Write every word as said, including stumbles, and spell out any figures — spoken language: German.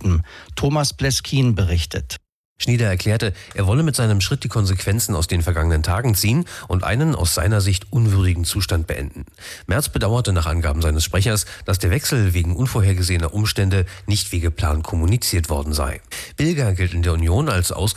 Beteiligten. Thomas Bleskin berichtet. Schnieder erklärte, er wolle mit seinem Schritt die Konsequenzen aus den vergangenen Tagen ziehen und einen aus seiner Sicht unwürdigen Zustand beenden. Merz bedauerte nach Angaben seines Sprechers, dass der Wechsel wegen unvorhergesehener Umstände nicht wie geplant kommuniziert worden sei. Bilger gilt in der Union als